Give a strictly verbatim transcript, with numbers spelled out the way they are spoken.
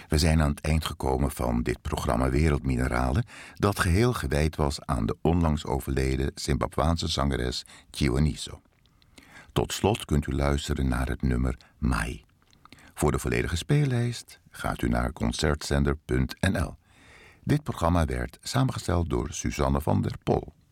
We zijn aan het eind gekomen van dit programma Wereldmineralen, dat geheel gewijd was aan de onlangs overleden Zimbabwaanse zangeres Chiwoniso. Tot slot kunt u luisteren naar het nummer Mai. Voor de volledige speellijst gaat u naar concertzender punt n l. Dit programma werd samengesteld door Suzanne van der Pol.